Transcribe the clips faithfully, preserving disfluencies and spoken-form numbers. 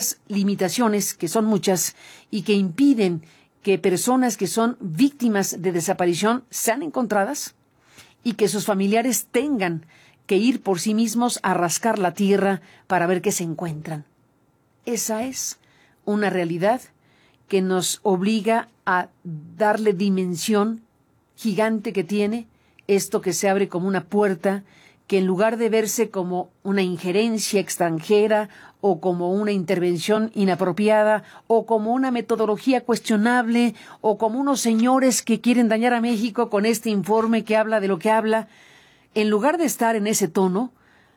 estas limitaciones, que son muchas, y que impiden que personas que son víctimas de desaparición sean encontradas y que sus familiares tengan que ir por sí mismos a rascar la tierra para ver qué se encuentran. Esa es una realidad que nos obliga a darle dimensión gigante que tiene esto, que se abre como una puerta, que en lugar de verse como una injerencia extranjera o como una intervención inapropiada o como una metodología cuestionable o como unos señores que quieren dañar a México con este informe que habla de lo que habla, en lugar de estar en ese tono,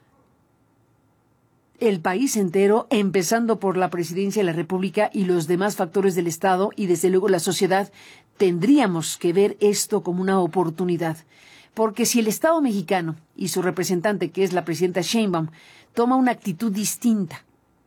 el país entero, empezando por la Presidencia de la República y los demás factores del Estado y desde luego la sociedad, tendríamos que ver esto como una oportunidad. Porque si el Estado mexicano y su representante, que es la presidenta Sheinbaum, toma una actitud distinta,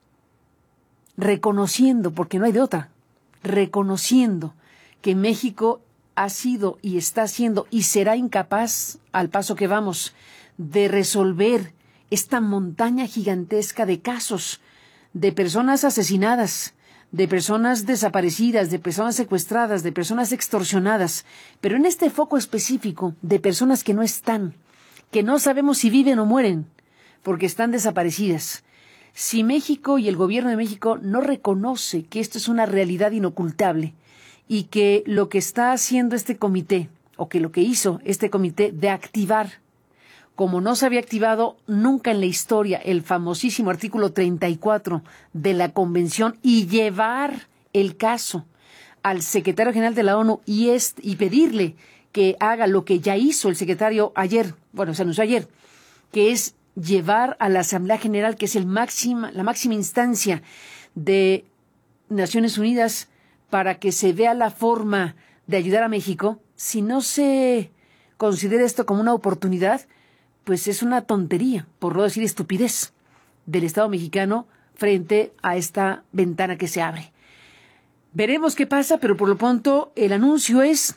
reconociendo, porque no hay de otra, reconociendo que México ha sido y está siendo y será incapaz, al paso que vamos, de resolver esta montaña gigantesca de casos de personas asesinadas, de personas desaparecidas, de personas secuestradas, de personas extorsionadas, pero en este foco específico de personas que no están, que no sabemos si viven o mueren, porque están desaparecidas. Si México y el gobierno de México no reconoce que esto es una realidad inocultable y que lo que está haciendo este comité, o que lo que hizo este comité de activar, como no se había activado nunca en la historia, el famosísimo artículo treinta y cuatro de la Convención, y llevar el caso al secretario general de la ONU y, est- y pedirle que haga lo que ya hizo el secretario ayer, bueno, se anunció ayer, que es llevar a la Asamblea General, que es el máxima, la máxima instancia de Naciones Unidas, para que se vea la forma de ayudar a México. Si no se considera esto como una oportunidad, pues es una tontería, por no decir estupidez, del Estado mexicano frente a esta ventana que se abre. Veremos qué pasa, pero por lo pronto el anuncio es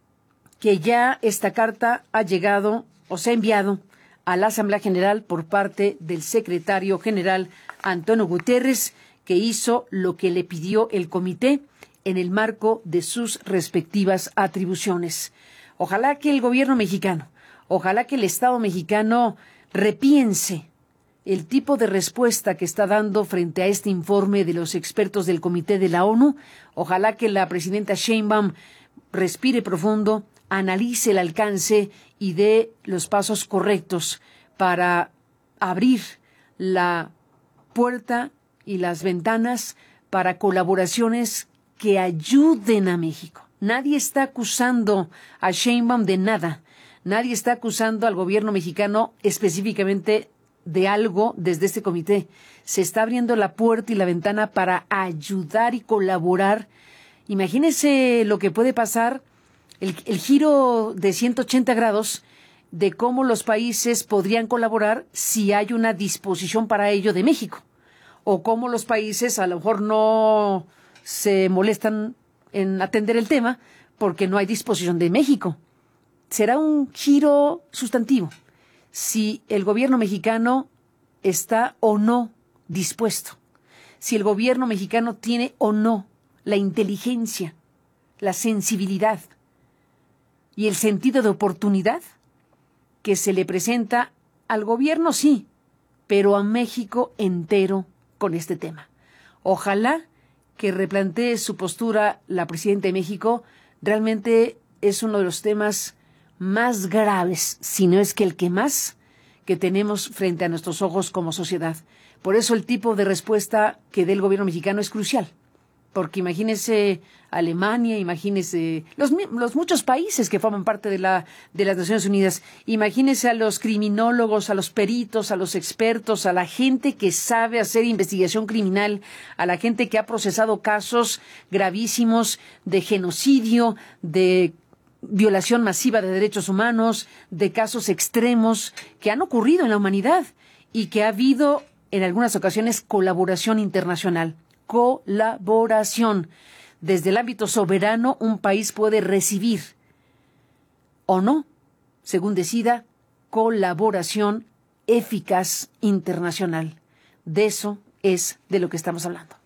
que ya esta carta ha llegado o se ha enviado a la Asamblea General por parte del secretario general Antonio Guterres, que hizo lo que le pidió el comité en el marco de sus respectivas atribuciones. Ojalá que el gobierno mexicano, ojalá que el Estado mexicano repiense el tipo de respuesta que está dando frente a este informe de los expertos del Comité de la ONU. Ojalá que la presidenta Sheinbaum respire profundo, analice el alcance y dé los pasos correctos para abrir la puerta y las ventanas para colaboraciones que ayuden a México. Nadie está acusando a Sheinbaum de nada. Nadie está acusando al gobierno mexicano específicamente de algo desde este comité. Se está abriendo la puerta y la ventana para ayudar y colaborar. Imagínense lo que puede pasar, el, el giro de ciento ochenta grados de cómo los países podrían colaborar si hay una disposición para ello de México. O cómo los países a lo mejor no se molestan en atender el tema porque no hay disposición de México. Será un giro sustantivo si el gobierno mexicano está o no dispuesto, si el gobierno mexicano tiene o no la inteligencia, la sensibilidad y el sentido de oportunidad que se le presenta al gobierno, sí, pero a México entero con este tema. Ojalá que replantee su postura la presidenta de México. Realmente es uno de los temas más graves, si no es que el que más, que tenemos frente a nuestros ojos como sociedad. Por eso el tipo de respuesta que dé el gobierno mexicano es crucial. Porque imagínese Alemania, imagínese los, los muchos países que forman parte de, la, de las Naciones Unidas, imagínese a los criminólogos, a los peritos, a los expertos, a la gente que sabe hacer investigación criminal, a la gente que ha procesado casos gravísimos de genocidio, de violación masiva de derechos humanos, de casos extremos que han ocurrido en la humanidad y que ha habido en algunas ocasiones colaboración internacional. Colaboración. Desde el ámbito soberano, un país puede recibir o no, según decida, colaboración eficaz internacional. De eso es de lo que estamos hablando.